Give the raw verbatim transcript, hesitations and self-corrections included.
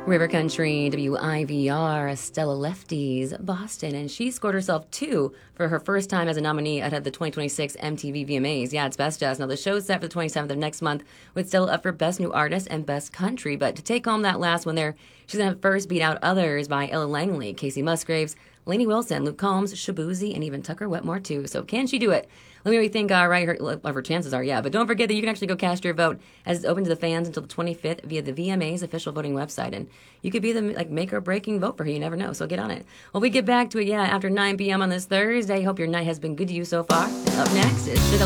River Country, W I V R, Stella Lefties, Boston, and she scored herself two for her first time as a nominee at the twenty twenty-six M T V V M As. Yeah, it's Best Jazz. Now, the show's set for the twenty-seventh of next month with Stella up for Best New Artist and Best Country. But to take home that last one there, she's going to first beat out others by Ella Langley, Casey Musgraves, Lainey Wilson, Luke Combs, Shabuzi, and even Tucker Wetmore, too. So can she do it? Let me rethink, uh, right, her, what her chances are, yeah. But don't forget that you can actually go cast your vote as it's open to the fans until the twenty-fifth via the V M A's official voting website. And you could be the like make or breaking vote for her. You never know. So get on it. Well, we get back to it, yeah, after nine p.m. on this Thursday. Hope your night has been good to you so far. Up next is Should I